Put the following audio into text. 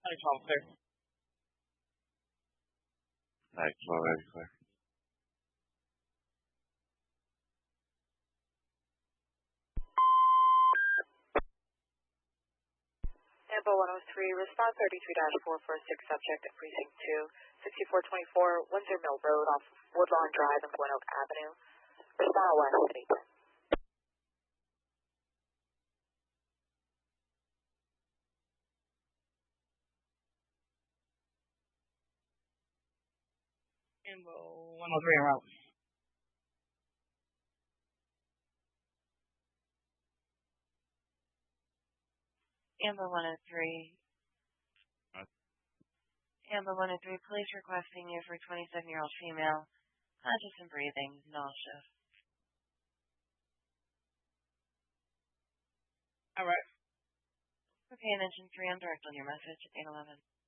Thanks, officer. Thanks, already clear. Ambo 103, respond 33-446 subject at precinct 2, 6424 Windsor Mill Road off Woodlawn Drive and Glen Oak Avenue. Respond west at 810. Ambo 103 en route. Amber 103. Amber 103, police requesting you for 27-year-old female, conscious and breathing, nauseous. All right. Okay, mention 3 on direct on your message, 811.